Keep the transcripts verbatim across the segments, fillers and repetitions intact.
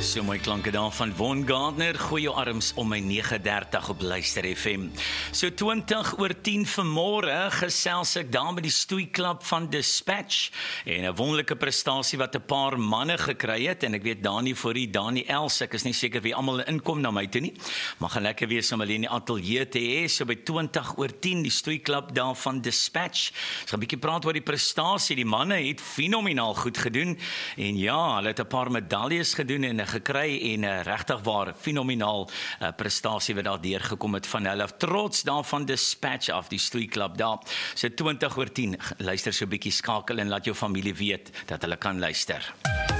So mooi klanke daar van Von Gardner, gooi jou arms om my nege dertig op Luister F M. So twintig oor tien vanmôre gesels ek daar met die stoeiklub van Dispatch en 'n wonderlike prestasie wat 'n paar manne gekry het en ek weet Dani voor die Dani Els, ek is nie seker wie almal inkom na my toe nie, maar gaan lekker wees om hulle in die ateljee te hê, so by twintig oor tien die stoeiklub daar van Dispatch. Ons gaan 'n bietjie praat oor die prestasie, die manne het fenomenaal goed gedoen en ja, hulle het 'n paar medaljes gedoen en gekry en uh, regtig waar fenomenaal uh, prestasie wat daar deurgekom het van hulle. Trots daarvan Dispatch af, die stoeiklub daar. So twintig oor tien, luister so 'n bietjie skakel en laat jou familie weet dat hulle kan luister.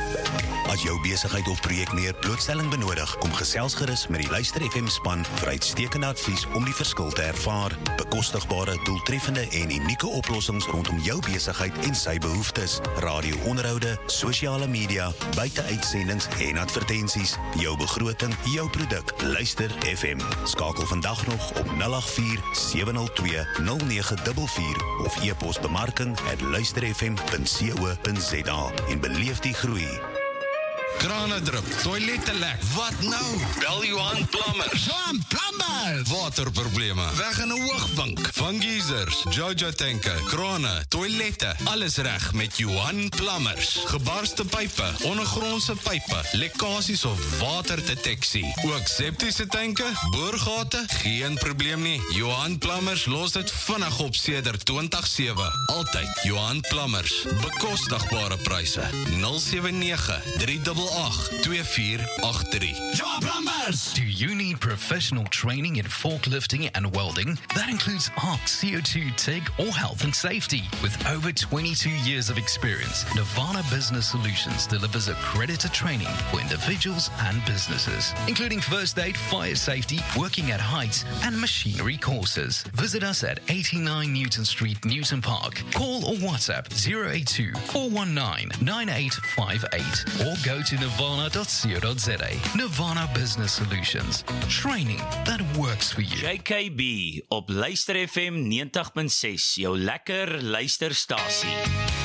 As jou besigheid of projek meer blootstelling benodig, kom gesels gerus met die Luister F M span vir uitstekende advies om die verskil te ervaar. Bekostigbare, doeltreffende en unieke oplossings rondom jou besigheid en sy behoeftes. Radio-onderhoude, sosiale media, buiteuitsendings en advertensies. Jou begroting, jou produk. Luister F M. Skakel vandag nog op nul agt vier sewe nul twee nul nege vier vier of e-pos bemarking at luisterfm punt co punt za en beleef die groei. Krane drup, toilette lek, wat nou? Bel Johan Plumbers. Johan Plumbers! Waterprobleme, weg in 'n hoogbank. Van geysers, Jojo tanke, krane, toilette, alles reg met Johan Plumbers. Gebarste pype, ondergrondse pype, lekkasies of waterdeteksie. Ook septiese tanke, boorgate, geen probleem nie. Johan Plumbers los dit vinnig op sedert twintig sewe. Altyd Johan Plumbers. Bekostigbare pryse. nul sewe nege drie agt agt twee vier agt drie. Johan Plumbers! Do you need professional training in forklifting and welding? That includes arc, C O two, T I G, or health and safety. With over twenty-two years of experience, Nirvana Business Solutions delivers accredited training for individuals and businesses, including first aid, fire safety, working at heights, and machinery courses. Visit us at eighty-nine Newton Street, Newton Park. Call or WhatsApp zero eight two, four one nine, nine eight five eight or go to nirvana dot co dot za. Nirvana Business Solutions. Training that works for you. J K B op Luister F M ninety punt ses, jou lekker luisterstasie.